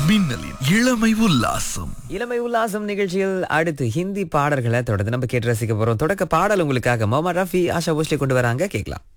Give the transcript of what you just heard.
மின்னலின் இளமை உல்லாசம். இளமை உல்லாசம் நிகழ்ச்சியில் அடுத்து ஹிந்தி பாடல்களை தொடர்ந்து நம்ம கேட்டு ரசிக்க போறோம். தொடக்க பாடல் உங்களுக்காக முகமது ரஃபி, ஆஷா போஸ்லே கொண்டு வராங்க, கேட்கலாம்.